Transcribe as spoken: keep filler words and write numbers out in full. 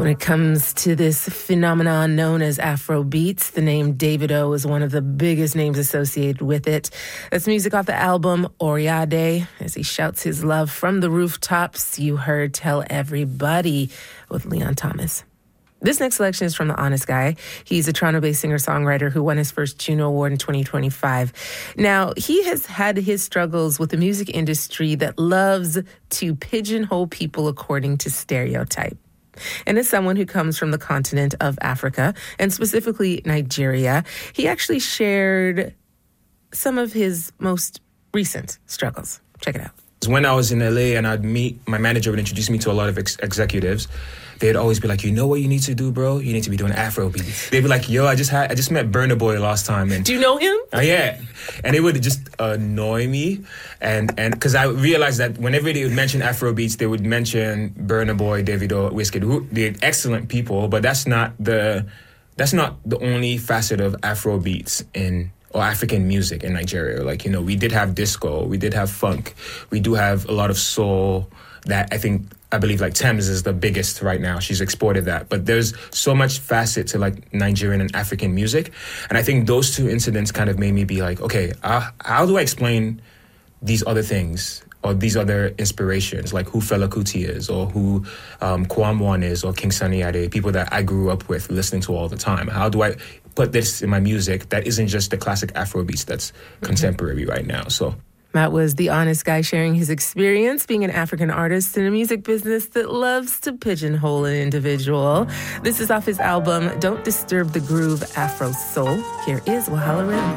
When it comes to this phenomenon known as Afro beats, the name Davido is one of the biggest names associated with it. That's music off the album Oriade. As he shouts his love from the rooftops, you heard Tell Everybody with Leon Thomas. This next selection is from The Honest Guy. He's a Toronto-based singer-songwriter who won his first Juno Award in twenty twenty-five. Now, he has had his struggles with the music industry that loves to pigeonhole people according to stereotype. And as someone who comes from the continent of Africa, and specifically Nigeria, he actually shared some of his most recent struggles. Check it out. When I was in L A and I'd meet, my manager would introduce me to a lot of ex- executives. They'd always be like, you know what you need to do, bro? You need to be doing Afro beats. They'd be like, yo, I just had, I just met Burna Boy last time. And do you know him? Uh, yeah. And it would just annoy me. And and because I realized that whenever they would mention Afro beats, they would mention Burna Boy, Davido, Wizkid, who they're excellent people, but that's not the that's not the only facet of Afro beats in or African music in Nigeria. Like, you know, we did have disco, we did have funk, we do have a lot of soul that I think, I believe like Thames is the biggest right now. She's exported that. But there's so much facet to like Nigerian and African music. And I think those two incidents kind of made me be like, okay, uh, how do I explain these other things or these other inspirations, like who Fela Kuti is or who um, Kwame is or King Sunny Ade, people that I grew up with listening to all the time. How do I put this in my music that isn't just the classic Afro beats that's mm-hmm. contemporary right now? So that was The Honest Guy sharing his experience being an African artist in a music business that loves to pigeonhole an individual. This is off his album, Don't Disturb the Groove, Afro Soul. Here is Wahala Rhythm.